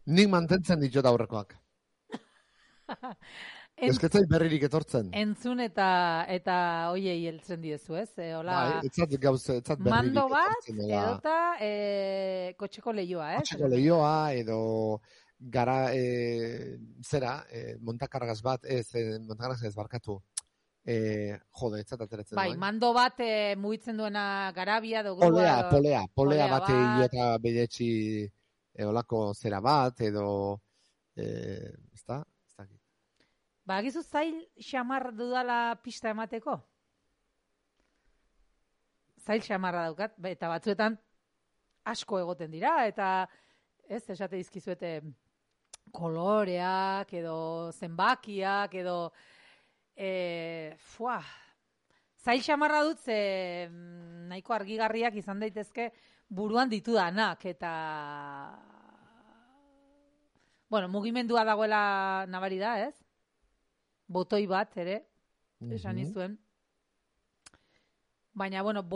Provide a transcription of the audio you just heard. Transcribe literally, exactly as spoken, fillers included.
Nik mantentzen ditut aurrekoak. Ezketzai berririk etortzen. Entzun eta eta hoiei heltzen diezu, ez? E, hola, bai, etzat gauze, etzat berririk mando bat, etortzen. Mando bat, edota e, kotxeko lehioa, ez? Kotxeko lehioa, edo gara, e, zera, e, montakargaz bat, ez, e, montakargaz ez barkatu. E, jode, etzat ateratzen bai, duen. mando bat e, mugitzen duena garabia, edo grua, Polea, edo, polea, polea polea bate bat. iota bedetxi e, olako zera bat, edo, e, ez da? Ba, gizu zail xamar dudala pista emateko? Zail xamarra daukat, eta batzuetan asko egoten dira, eta ez, esate dizkizuete koloreak, edo zenbakiak, edo e, fua, zail xamarra dut, ze nahiko argigarriak izan daitezke buruan ditudanak, eta bueno, mugimendua dagoela nabari da, ez? Botoi bat, ere, esan izuen. Baina, bueno,